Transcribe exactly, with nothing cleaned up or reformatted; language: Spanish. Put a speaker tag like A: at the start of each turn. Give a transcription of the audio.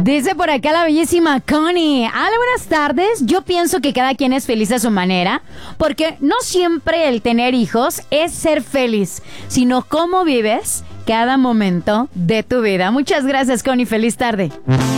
A: Dice por acá la bellísima Connie. Hola, buenas tardes. Yo pienso que cada quien es feliz a su manera, porque no siempre el tener hijos es ser feliz, sino cómo vives cada momento de tu vida. Muchas gracias, Connie. Feliz tarde.